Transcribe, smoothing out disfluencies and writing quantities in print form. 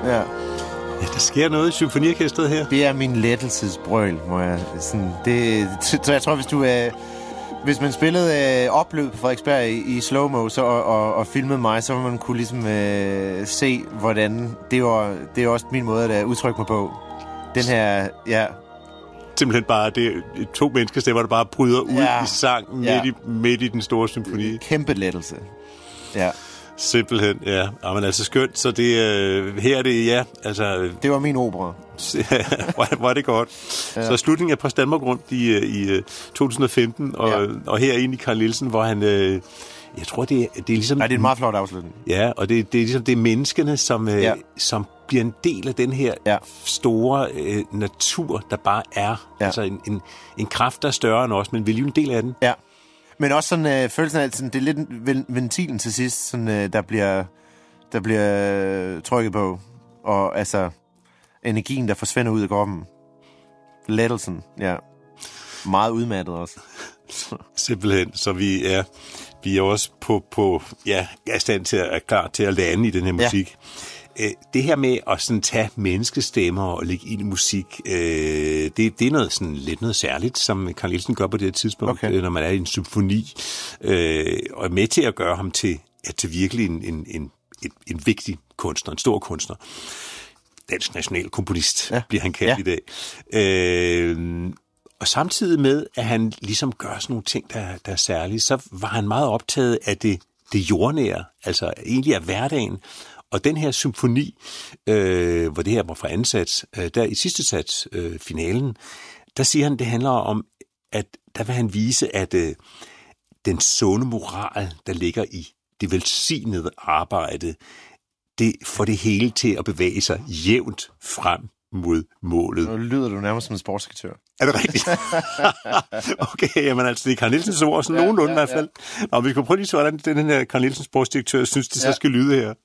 Ja. Ja, der sker noget i symfoniorkestret her. Det er min lettelsesbrøl, må jeg sådan... Så jeg tror, hvis man spillede opløb på Frederiksberg i slow-mo og filmede mig, så ville man kunne ligesom se, hvordan... Det er også min måde at udtrykke mig på. Den her... Ja. Simpelthen bare to menneskestemmer, der bare bryder ud i sang midt i den store symfoni. Kæmpe lettelse. Ja. Simpelthen, ja. Men altså skønt, så det her er det, ja, altså... Det var min opera. Hvor er det godt. Ja. Så slutningen af Post Danmark rundt i 2015, og her ind i Carl Nielsen, hvor han... jeg tror, det er ligesom... Ja, det er en meget flot afslutning. Ja, og det er ligesom det er menneskene, som bliver en del af den her store natur, der bare er. Ja. Altså en kraft, der er større end os, men vi er jo en del af den. Ja. Men også sådan følelsen af, at det er lidt ventilen til sidst, sådan, der bliver trykket på. Og altså energien, der forsvinder ud af kroppen. Lettelsen, ja. Meget udmattet også. Simpelthen, så vi er også er stand til er klar til at lande i den her musik. Ja. Det her med at sådan tage menneskestemmer og lægge ind i musik, det er noget sådan lidt noget særligt, som Carl Nielsen gør på det her tidspunkt, når man er i en symfoni, og er med til at gøre ham til virkelig en vigtig kunstner, en stor kunstner. Dansk nationalkomponist bliver han kaldt i dag. Og samtidig med, at han ligesom gør sådan nogle ting, der er særlige, så var han meget optaget af det jordnære, altså egentlig af hverdagen. Og den her symfoni, hvor det her var fra anden sats, der i sidste sats, finalen, der siger han, det handler om, at der vil han vise, at den sunde moral, der ligger i det velsignede arbejde, det får det hele til at bevæge sig jævnt frem mod målet. Nu lyder du nærmest som en sportssekretør. Er det rigtigt? Okay, jamen altså, det er Carl Nielsens ord, sådan nogenlunde i hvert fald. Og vi kan prøve lige så, hvordan den her Carl Nielsens sportsdirektør synes, det så skal lyde her.